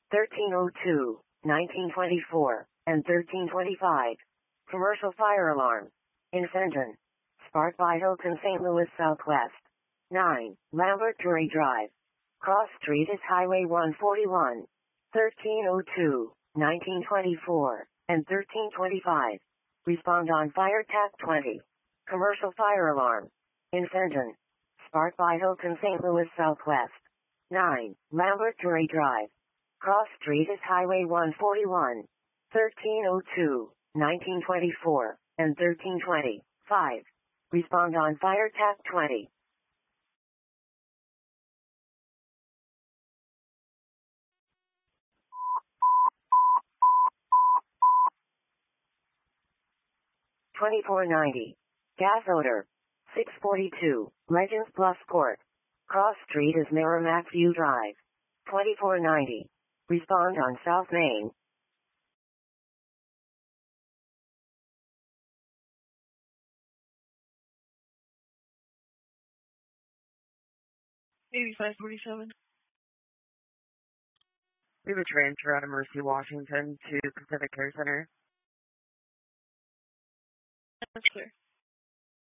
1302, 1924, and 1325. Commercial fire alarm. In Fenton. Spark by Hilton, St. Louis Southwest. 9. Lambert Drury Drive. Cross Street is Highway 141. 1302, 1924, and 1325. Respond on fire TAC 20. Commercial fire alarm. In Fenton. Spark by Hilton, St. Louis Southwest. 9. Lambert Drury Drive. Cross Street is Highway 141. 1302, 1924, and 1325. Respond on fire TAC 20. $24.90. Gas odor. 642, Legends Plus Court. Cross Street is Merrimack View Drive. $24.90. Respond on South Main. $85.47. We have a transfer out of Mercy, Washington to Pacific Care Center. That's clear.